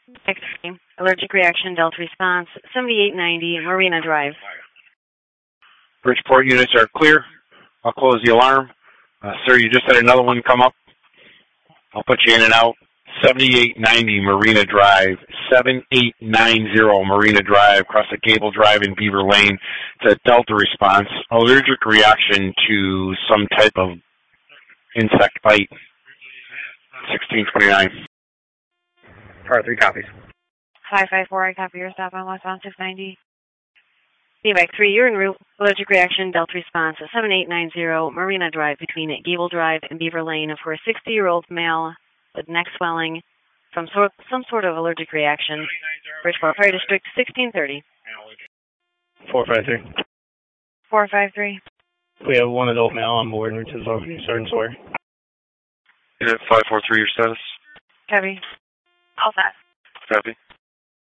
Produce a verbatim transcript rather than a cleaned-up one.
Extreme. Allergic reaction, Delta response, seventy-eight ninety Marina Drive. Bridgeport units are clear. I'll close the alarm. Uh, sir, you just had another one come up. I'll put you in and out. seventy-eight ninety Marina Drive, seventy-eight ninety Marina Drive, across the Cable Drive in Beaver Lane. It's a Delta response, allergic reaction to some type of insect bite. sixteen twenty-nine. Part three copies. five five four, I copy your stop on westbound six ninety. Feedback three, you're en route. Allergic reaction, Delta response, seventy-eight ninety Marina Drive between Gable Drive and Beaver Lane for a sixty-year-old male with neck swelling from so, some sort of allergic reaction. Bridgeport Fire District, sixteen thirty. four five three. four five three. We have one adult male on board, which is Sergeant Sawyer. Unit five four three, your status? Copy. All set. Copy.